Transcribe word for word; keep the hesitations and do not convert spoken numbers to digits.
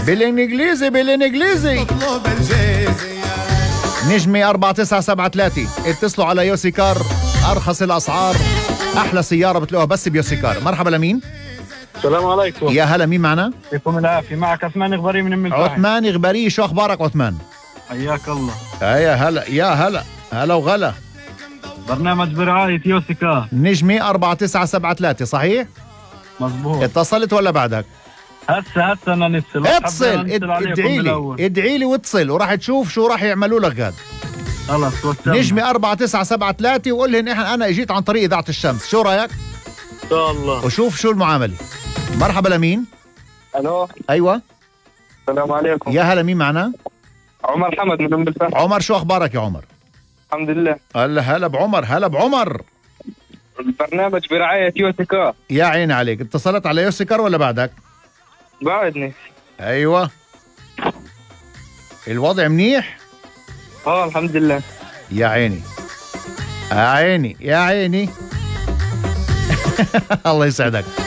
بالانجليزي بالانجليزي. نجمة أربعة تسعة سبعة ثلاثة. اتصلوا على يوسيكار، أرخص الأسعار، أحلى سيارة بتلاقوها بس بيوسيكار. مرحبا لمين؟ السلام عليكم. يا هلا، مين معنا؟ يعطيكم العافية. معك عثمان غبري من ام الفحم. عثمان غبري، شو أخبارك عثمان؟ حياك الله. يا هلا يا هلا هلا وغلا. برنامج برعاية يوسيكار. نجمة أربعة تسعة سبعة ثلاثة صحيح؟ مظبوط. اتصلت ولا بعدك؟ هسه هسه أنا نتصل. اتصل، ادعي لي ادعي لي واتصل وراح تشوف شو راح يعملوا لك غاد. خلص وصلنا. نجمة أربعة تسعة سبعة ثلاثة وقول لهم إحنا أنا إجيت عن طريق إذاعة الشمس، شو رأيك؟ إن شاء الله. وشوف شو المعاملة. مرحبا لمين؟ ألو. أيوة. السلام عليكم. يا هلا، مين معنا؟ عمر حمد من ام الفحم. عمر، شو أخبارك يا عمر؟ الحمد لله. هلا هلا بعمر، هلا بعمر. البرنامج برعاية يوسيكار. يا عيني عليك، اتصلت على يوسيكار ولا بعدك؟ بعدني. أيوة. الوضع منيح؟ اه الحمد لله. يا عيني يا عيني يا عيني. الله يسعدك.